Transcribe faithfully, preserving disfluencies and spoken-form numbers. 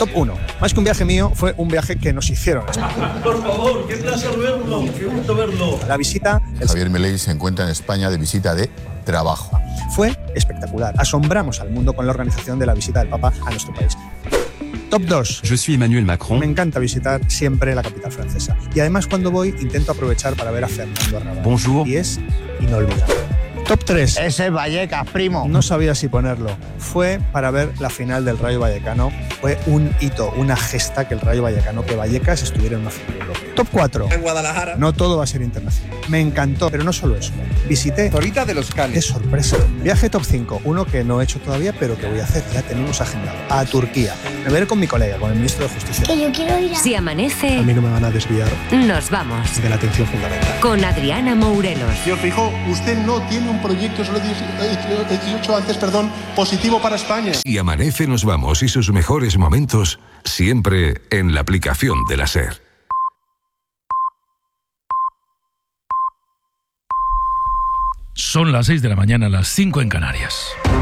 Top uno. Más que un viaje mío, fue un viaje que nos hicieron. Por favor, qué placer verlo, qué gusto verlo. La visita... Javier Milei se encuentra en España de visita de trabajo. Fue espectacular. Asombramos al mundo con la organización de la visita del Papa a nuestro país. Top dos. Je suis Emmanuel Macron. Me encanta visitar siempre la capital francesa. Y además cuando voy intento aprovechar para ver a Fernando Arrabal. Bonjour. Y es inolvidable. Top tres. Ese Vallecas, primo. No sabía si ponerlo. Fue para ver la final del Rayo Vallecano. Fue un hito, una gesta que el Rayo Vallecano, que Vallecas estuviera en una final europea. Top cuatro. En Guadalajara. No todo va a ser internacional. Me encantó, pero no solo eso. Visité Torita de los Canes. ¡Qué sorpresa! Viaje top cinco, uno que no he hecho todavía, pero que voy a hacer, ya tenemos agendado. A Turquía. Me veré con mi colega, con el ministro de Justicia. Que yo quiero ir a... Si amanece, A mí no me van a desviar nos vamos. de la atención fundamental. Con Adriana Mourelos. Señor Feijóo, usted no tiene un proyecto, se lo he dicho antes, perdón, positivo para España. Si amanece, nos vamos y sus mejores momentos siempre en la aplicación de la SER. Son las seis de la mañana, las cinco en Canarias.